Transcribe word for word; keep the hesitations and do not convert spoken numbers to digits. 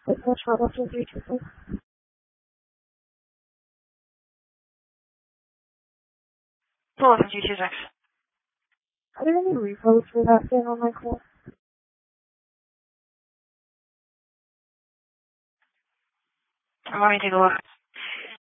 Wait, that's not left in three two four. Pull up G two six. Are there any repos for that thing on my car? Let me take a look.